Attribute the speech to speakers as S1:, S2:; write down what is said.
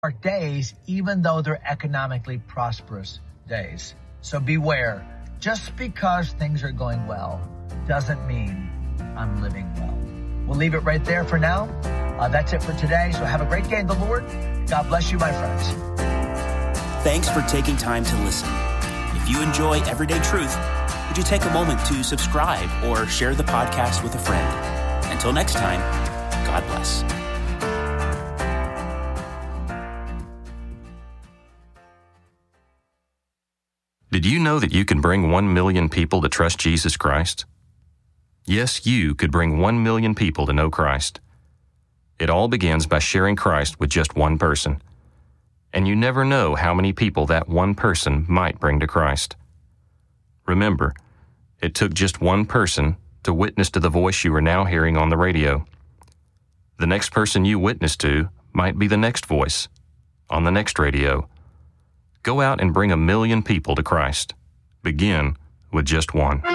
S1: dark days, even though they're economically prosperous days. So beware. Just because things are going well doesn't mean I'm living well. We'll leave it right there for now. That's it for today. So have a great day in the Lord. God bless you, my friends.
S2: Thanks for taking time to listen. If you enjoy Everyday Truth, would you take a moment to subscribe or share the podcast with a friend? Until next time, God bless.
S3: Did you know that you can bring 1 million people to trust Jesus Christ? Yes, you could bring 1 million people to know Christ. It all begins by sharing Christ with just one person. And you never know how many people that one person might bring to Christ. Remember, it took just one person to witness to the voice you are now hearing on the radio. The next person you witness to might be the next voice on the next radio. Go out and bring 1 million people to Christ. Begin with just one.